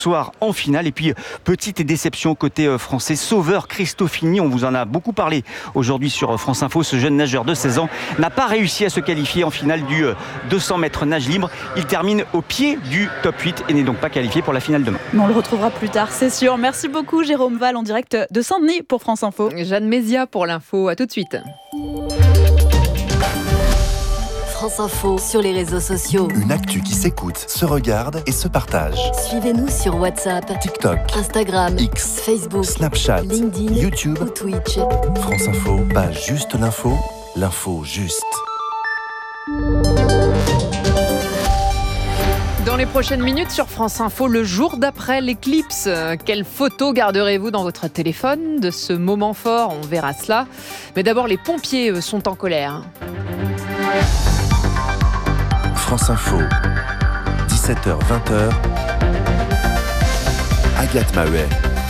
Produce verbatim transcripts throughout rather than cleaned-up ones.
Soir en finale. Et puis petite déception côté français, Sauveur Cristofini, on vous en a beaucoup parlé aujourd'hui sur France Info. Ce jeune nageur de seize ans n'a pas réussi à se qualifier en finale du deux cents mètres nage libre. Il termine au pied du top huit et n'est donc pas qualifié pour la finale demain. On le retrouvera plus tard, c'est sûr. Merci beaucoup Jérôme Val en direct de Saint-Denis pour France Info. Jeanne Mézia pour l'info, à tout de suite. France Info sur les réseaux sociaux. Une actu qui s'écoute, se regarde et se partage. Suivez-nous sur WhatsApp, TikTok, Instagram, X, Facebook, Snapchat, LinkedIn, YouTube ou Twitch. France Info, pas juste l'info, l'info juste. Dans les prochaines minutes sur France Info, le jour d'après l'éclipse. Quelle photo garderez-vous dans votre téléphone de ce moment fort? On verra cela. Mais d'abord, les pompiers sont en colère. France Info, dix-sept heures vingt. Agathe Maheuet.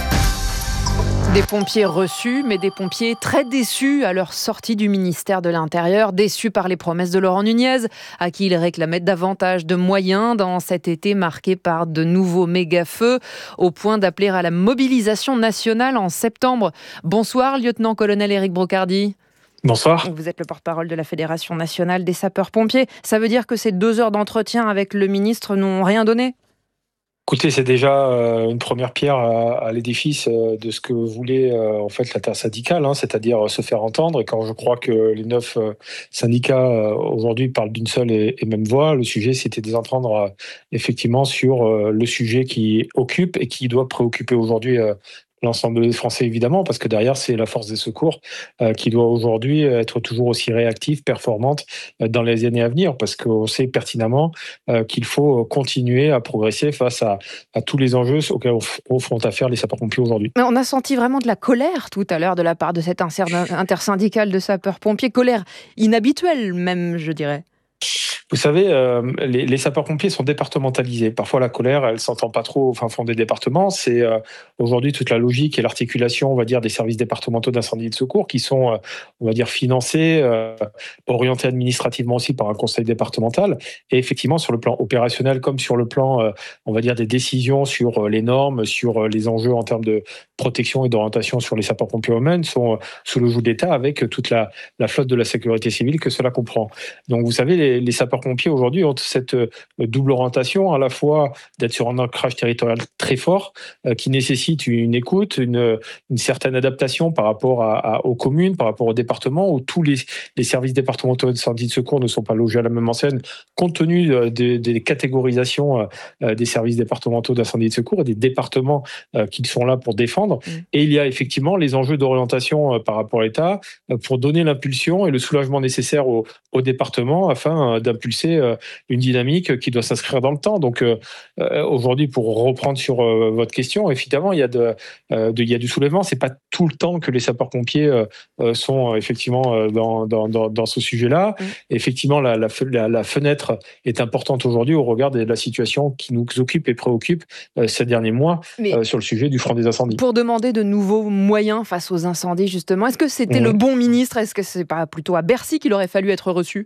Des pompiers reçus, mais des pompiers très déçus à leur sortie du ministère de l'Intérieur, déçus par les promesses de Laurent Nunez, à qui ils réclamaient davantage de moyens dans cet été marqué par de nouveaux méga-feux, au point d'appeler à la mobilisation nationale en septembre. Bonsoir, lieutenant-colonel Éric Brocardi. Bonsoir. Vous êtes le porte-parole de la Fédération nationale des sapeurs-pompiers. Ça veut dire que ces deux heures d'entretien avec le ministre n'ont rien donné ? Écoutez, c'est déjà euh, une première pierre à, à l'édifice euh, de ce que voulait euh, en fait l'intersyndicale, hein, c'est-à-dire euh, se faire entendre. Et quand je crois que les neuf euh, syndicats euh, aujourd'hui parlent d'une seule et, et même voix, le sujet c'était de les entendre euh, effectivement sur euh, le sujet qui occupe et qui doit préoccuper aujourd'hui euh, l'ensemble des Français, évidemment, parce que derrière, c'est la force des secours euh, qui doit aujourd'hui être toujours aussi réactive, performante euh, dans les années à venir, parce qu'on sait pertinemment euh, qu'il faut continuer à progresser face à, à tous les enjeux auxquels on font affaire les sapeurs-pompiers aujourd'hui. Mais on a senti vraiment de la colère tout à l'heure de la part de cette intersyndicale de sapeurs-pompiers, colère inhabituelle même, je dirais. Vous savez, euh, les, les sapeurs-pompiers sont départementalisés. Parfois, la colère, elle s'entend pas trop au fin fond des départements. C'est euh, aujourd'hui toute la logique et l'articulation, on va dire, des services départementaux d'incendie et de secours qui sont, euh, on va dire, financés, euh, orientés administrativement aussi par un conseil départemental. Et effectivement, sur le plan opérationnel, comme sur le plan, euh, on va dire, des décisions sur les normes, sur les enjeux en termes de protection et d'orientation sur les sapeurs-pompiers eux-mêmes, sont sous le joug de l'État avec toute la, la flotte de la sécurité civile que cela comprend. Donc, vous savez, les, les sapeurs-pompiers aujourd'hui ont cette double orientation, à la fois d'être sur un ancrage territorial très fort, euh, qui nécessite une écoute, une, une certaine adaptation par rapport à, à, aux communes, par rapport aux départements, où tous les, les services départementaux d'incendie de secours ne sont pas logés à la même enseigne, compte tenu des, des catégorisations euh, des services départementaux d'incendie de secours et des départements euh, qui sont là pour défendre. Mmh. Et il y a effectivement les enjeux d'orientation euh, par rapport à l'État euh, pour donner l'impulsion et le soulagement nécessaire aux, aux départements afin euh, d'impulser euh, une dynamique qui doit s'inscrire dans le temps. Donc euh, aujourd'hui, pour reprendre sur euh, votre question, évidemment, il y a, de, euh, de, il y a du soulèvement. C'est pas tout le temps que les sapeurs-pompiers euh, sont effectivement euh, dans, dans, dans, dans ce sujet-là. Mmh. Effectivement, la, la, la fenêtre est importante aujourd'hui au regard de la situation qui nous occupe et préoccupe euh, ces derniers mois euh, sur le sujet du front des incendies. Pour demander de nouveaux moyens face aux incendies, justement, est-ce que c'était mmh. le bon ministre? Est-ce que c'est pas plutôt à Bercy qu'il aurait fallu être reçu?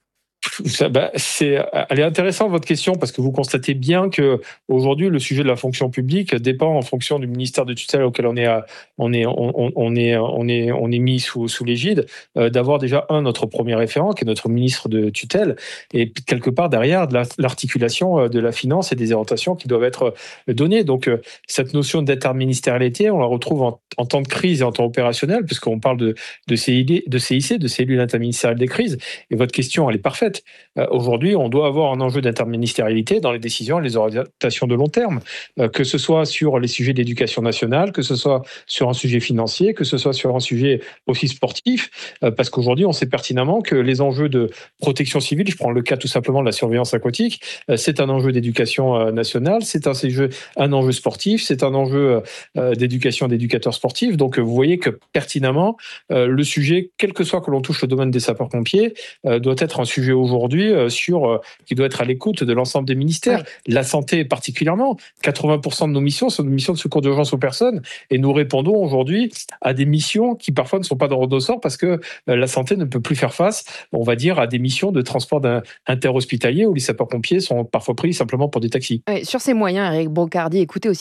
Ça, bah, c'est, elle est intéressante votre question parce que vous constatez bien que aujourd'hui le sujet de la fonction publique dépend en fonction du ministère de tutelle auquel on est, à, on est, on, on est, on est, on est mis sous, sous l'égide, euh, d'avoir déjà un notre premier référent qui est notre ministre de tutelle et quelque part derrière de la, l'articulation de la finance et des orientations qui doivent être données. Donc euh, cette notion d'interministérialité, on la retrouve en, en temps de crise et en temps opérationnel puisqu'on parle de, de, C I D, de C I C, de cellule interministérielle des crises. Et votre question, elle est parfaite. Euh, aujourd'hui, on doit avoir un enjeu d'interministérialité dans les décisions et les orientations de long terme, euh, que ce soit sur les sujets d'éducation nationale, que ce soit sur un sujet financier, que ce soit sur un sujet aussi sportif, euh, parce qu'aujourd'hui, on sait pertinemment que les enjeux de protection civile, je prends le cas tout simplement de la surveillance aquatique, euh, c'est un enjeu d'éducation euh, nationale, c'est un, un enjeu sportif, c'est un enjeu euh, d'éducation d'éducateurs sportifs. Donc, euh, vous voyez que pertinemment, euh, le sujet, quel que soit que l'on touche le domaine des sapeurs-pompiers, euh, doit être un sujet aujourd'hui euh, sur euh, qui doit être à l'écoute de l'ensemble des ministères. Oui. La santé particulièrement. quatre-vingts pour cent de nos missions sont des missions de secours d'urgence aux personnes et nous répondons aujourd'hui à des missions qui parfois ne sont pas dans notre ressort parce que euh, la santé ne peut plus faire face, on va dire, à des missions de transport interhospitalier où les sapeurs-pompiers sont parfois pris simplement pour des taxis. Oui, sur ces moyens, Éric Brocardi, écoutez aussi